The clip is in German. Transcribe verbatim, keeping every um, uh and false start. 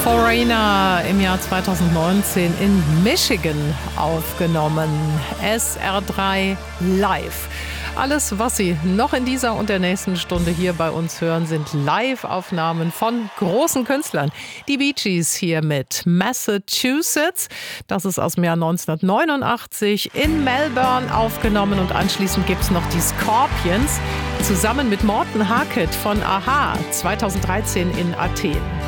Foreigner im Jahr zweitausendneunzehn in Michigan aufgenommen. S R drei live. Alles, was Sie noch in dieser und der nächsten Stunde hier bei uns hören, sind Live-Aufnahmen von großen Künstlern. Die Bee Gees hier mit Massachusetts. Das ist aus dem Jahr neunzehnhundertneunundachtzig in Melbourne aufgenommen. Und anschließend gibt es noch die Scorpions zusammen mit Morten Harket von a-ha zweitausenddreizehn in Athen.